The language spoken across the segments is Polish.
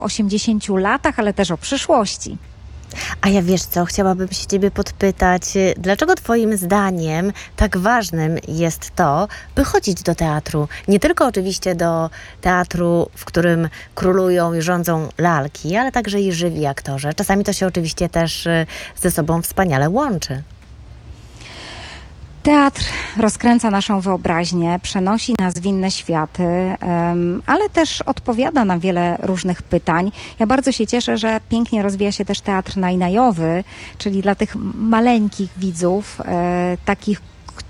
80 latach, ale też o przyszłości. A ja wiesz co, chciałabym się ciebie podpytać, dlaczego twoim zdaniem tak ważnym jest to, by chodzić do teatru? Nie tylko oczywiście do teatru, w którym królują i rządzą lalki, ale także i żywi aktorzy. Czasami to się oczywiście też ze sobą wspaniale łączy. Teatr rozkręca naszą wyobraźnię, przenosi nas w inne światy, ale też odpowiada na wiele różnych pytań. Ja bardzo się cieszę, że pięknie rozwija się też teatr najnajowy, czyli dla tych maleńkich widzów, takich,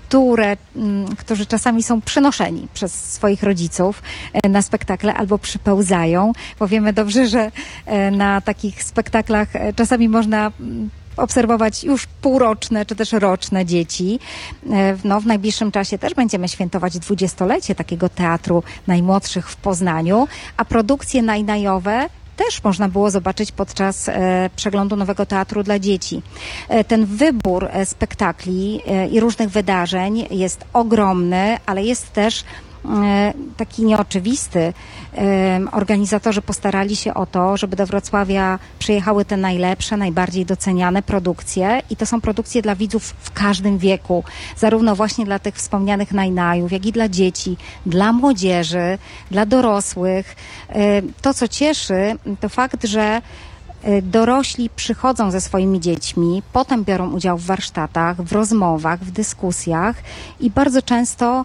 którzy czasami są przynoszeni przez swoich rodziców na spektakle albo przypełzają, bo wiemy dobrze, że na takich spektaklach czasami można obserwować już półroczne czy też roczne dzieci. W najbliższym czasie też będziemy świętować 20-lecie takiego teatru najmłodszych w Poznaniu, a produkcje najnajowe też można było zobaczyć podczas przeglądu Nowego Teatru dla Dzieci. Ten wybór spektakli i różnych wydarzeń jest ogromny, ale jest też taki nieoczywisty. Organizatorzy postarali się o to, żeby do Wrocławia przyjechały te najlepsze, najbardziej doceniane produkcje i to są produkcje dla widzów w każdym wieku, zarówno właśnie dla tych wspomnianych najnajów, jak i dla dzieci, dla młodzieży, dla dorosłych. To, co cieszy, to fakt, że dorośli przychodzą ze swoimi dziećmi, potem biorą udział w warsztatach, w rozmowach, w dyskusjach i bardzo często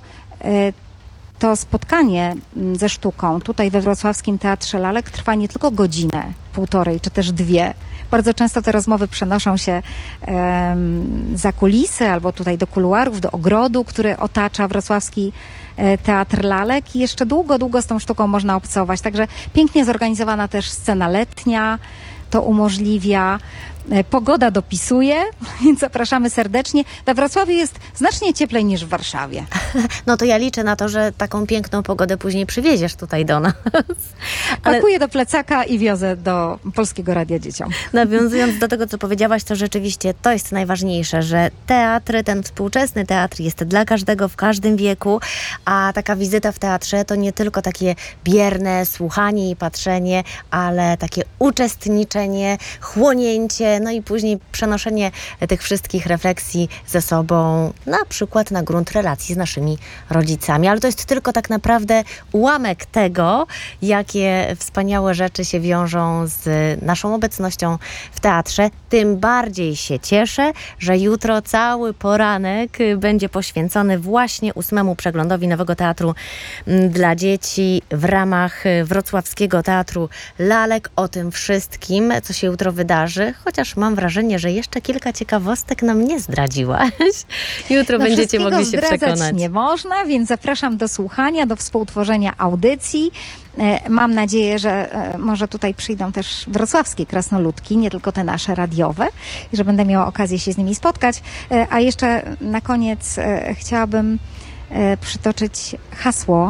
to spotkanie ze sztuką tutaj we Wrocławskim Teatrze Lalek trwa nie tylko godzinę, półtorej czy też 2. Bardzo często te rozmowy przenoszą się za kulisy albo tutaj do kuluarów, do ogrodu, który otacza Wrocławski Teatr Lalek i jeszcze długo, długo z tą sztuką można obcować. Także pięknie zorganizowana też scena letnia to umożliwia. Pogoda dopisuje, więc zapraszamy serdecznie. We Wrocławiu jest znacznie cieplej niż w Warszawie. No to ja liczę na to, że taką piękną pogodę później przywieziesz tutaj do nas. Pakuję do plecaka i wiozę do Polskiego Radia dzieciom. Nawiązując do tego, co powiedziałaś, to rzeczywiście to jest najważniejsze, że teatr, ten współczesny teatr jest dla każdego w każdym wieku, a taka wizyta w teatrze to nie tylko takie bierne słuchanie i patrzenie, ale takie uczestniczenie, chłonięcie, no i później przenoszenie tych wszystkich refleksji ze sobą, na przykład na grunt relacji z naszymi rodzicami. Ale to jest tylko tak naprawdę ułamek tego, jakie wspaniałe rzeczy się wiążą z naszą obecnością w teatrze. Tym bardziej się cieszę, że jutro cały poranek będzie poświęcony właśnie 8. przeglądowi Nowego Teatru dla Dzieci w ramach Wrocławskiego Teatru Lalek. O tym wszystkim, co się jutro wydarzy, chociaż mam wrażenie, że jeszcze kilka ciekawostek nam nie zdradziłaś. Jutro będziecie mogli się przekonać. Nie można, więc zapraszam do słuchania, do współtworzenia audycji. Mam nadzieję, że może tutaj przyjdą też wrocławskie krasnoludki, nie tylko te nasze radiowe, i że będę miała okazję się z nimi spotkać. A jeszcze na koniec chciałabym przytoczyć hasło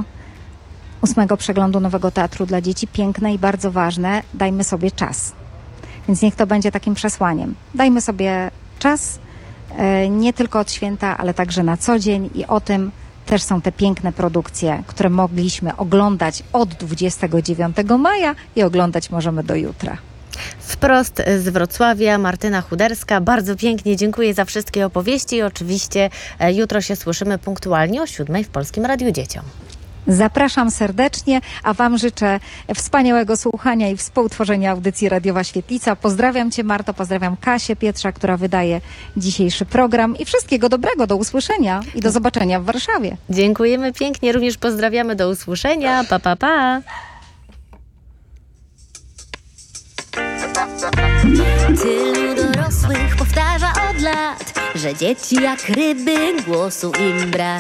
8. przeglądu Nowego Teatru dla Dzieci. Piękne i bardzo ważne. Dajmy sobie czas. Więc niech to będzie takim przesłaniem. Dajmy sobie czas, nie tylko od święta, ale także na co dzień i o tym też są te piękne produkcje, które mogliśmy oglądać od 29 maja i oglądać możemy do jutra. Wprost z Wrocławia, Martyna Chuderska. Bardzo pięknie dziękuję za wszystkie opowieści i oczywiście jutro się słyszymy punktualnie o 7 w Polskim Radiu Dzieciom. Zapraszam serdecznie, a Wam życzę wspaniałego słuchania i współtworzenia audycji Radiowa Świetlica. Pozdrawiam Cię, Marto, pozdrawiam Kasię Pietrza, która wydaje dzisiejszy program i wszystkiego dobrego, do usłyszenia i do zobaczenia w Warszawie. Dziękujemy pięknie, również pozdrawiamy, do usłyszenia, pa, pa, pa. Tylu dorosłych powtarza od lat, że dzieci jak ryby głosu im brak.